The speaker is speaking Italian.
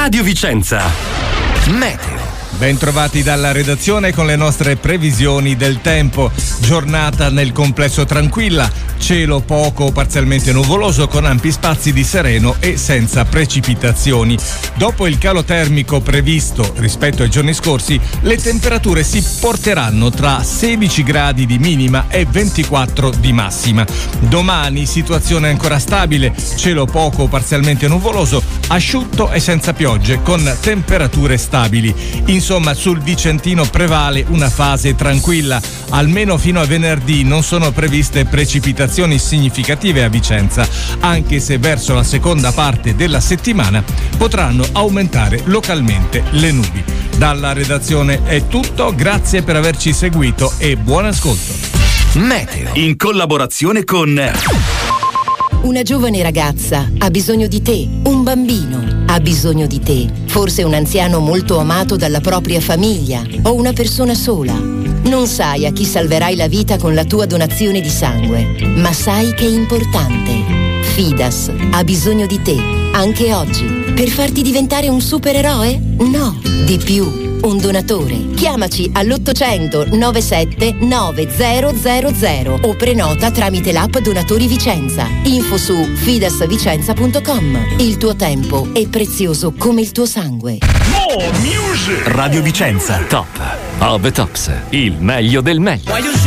Radio Vicenza. Meteo. Bentrovati dalla redazione con le nostre previsioni del tempo. Giornata nel complesso tranquilla, cielo poco o parzialmente nuvoloso con ampi spazi di sereno e senza precipitazioni. Dopo il calo termico previsto rispetto ai giorni scorsi, le temperature si porteranno tra 16 gradi di minima e 24 di massima. Domani situazione ancora stabile, cielo poco o parzialmente nuvoloso, asciutto e senza piogge con temperature stabili. Insomma, sul Vicentino prevale una fase tranquilla. Almeno fino a venerdì non sono previste precipitazioni significative a Vicenza, anche se verso la seconda parte della settimana potranno aumentare localmente le nubi. Dalla redazione è tutto, grazie per averci seguito e buon ascolto. Meteo, in collaborazione con... Una giovane ragazza ha bisogno di te, un bambino ha bisogno di te, forse un anziano molto amato dalla propria famiglia o una persona sola. Non sai a chi salverai la vita con la tua donazione di sangue, ma sai che è importante. Fidas ha bisogno di te, anche oggi, per farti diventare un supereroe? No, di più. Un donatore. Chiamaci all'800 97 9000 o prenota tramite l'app Donatori Vicenza. Info su fidasvicenza.com. Il tuo tempo è prezioso come il tuo sangue. Radio Vicenza. Top of the tops. Il meglio del meglio.